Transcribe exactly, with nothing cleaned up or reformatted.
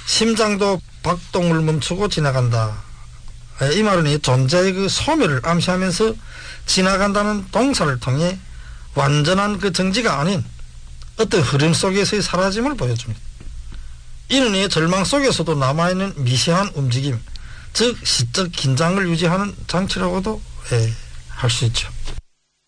심장도 박동을 멈추고 지나간다. 이 말은 이 존재의 그 소멸을 암시하면서 지나간다는 동사를 통해 완전한 그 정지가 아닌 어떤 흐름 속에서의 사라짐을 보여줍니다. 이는 이 절망 속에서도 남아있는 미세한 움직임, 즉 시적 긴장을 유지하는 장치라고도 예, 할 수 있죠.